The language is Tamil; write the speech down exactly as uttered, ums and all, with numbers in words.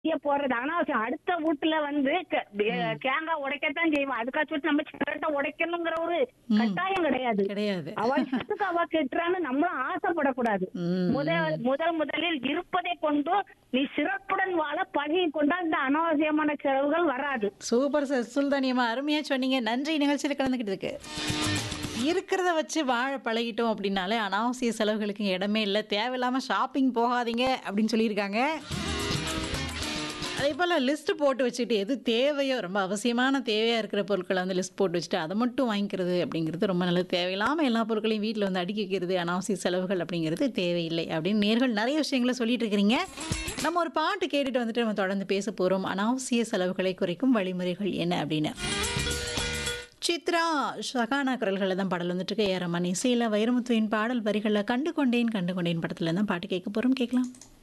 வெளிய போறது அனாவசியம். அடுத்த வீட்டுல வந்து கே- ம். தேங்காய் உடைக்கத்தான் செய்வோம். அதுக்காக சொல்லிட்டு நம்ம சிகரெட்டை உடைக்கணுங்கிற ஒரு ம். கட்டாயம் கிடையாது. கிடையாது. அவ இஷ்டத்துக்கு அவ கெட்டுறான்னு நம்மளும் ஆசைப்படக்கூடாது. ம், முதல் ம். முதல் முதலில் இருப்பதை கொண்டு நீ சிறப்புடன் வாழ பழகி கொண்டால் இந்த அனாவசியமான செலவுகள் வராது. சூப்பர் சார் சுல்தானியம்மா அருமையா சொன்னீங்க. நன்றி நிகழ்ச்சியில் கலந்துக்கிட்டதுக்கு. இருக்கிறத வச்சு வாழ பழகிட்டோம் அப்படின்னாலே அனாவசிய செலவுகளுக்கு இங்க இடமே இல்லை. தேவையில்லாமல் ஷாப்பிங் போகாதீங்க அப்படின்னு சொல்லியிருக்காங்க. அதே போல் லிஸ்ட்டு போட்டு வச்சுக்கிட்டு எது தேவையோ ரொம்ப அவசியமான தேவையாக இருக்கிற பொருட்களை வந்து லிஸ்ட் போட்டு வச்சுட்டு அதை மட்டும் வாங்கிக்கிறது அப்படிங்கிறது ரொம்ப நல்லது. தேவையில்லாமல் எல்லா பொருட்களையும் வீட்டில் வந்து அடுக்கி வைக்கிறது அனாவசிய செலவுகள் அப்படிங்கிறது தேவையில்லை அப்படின்னு நேர்கள் நிறைய விஷயங்களை சொல்லிட்டு இருக்கிறீங்க. நம்ம ஒரு பாட்டு கேட்டுட்டு வந்துட்டு நம்ம தொடர்ந்து பேச போகிறோம். அனாவசிய செலவுகளை குறைக்கும் வழிமுறைகள் என்ன அப்படின்னு. சித்ரா ஷகானா குரல்களில் தான் பாடல் வந்துட்டு இருக்கு. ஏ ரமன் இசையில் வைரமுத்துவின் பாடல் வரிகளில் கண்டு கொண்டேன் கண்டு கொண்டேன் படத்தில் தான் பாட்டு கேட்க போகிறோம். கேட்கலாம்.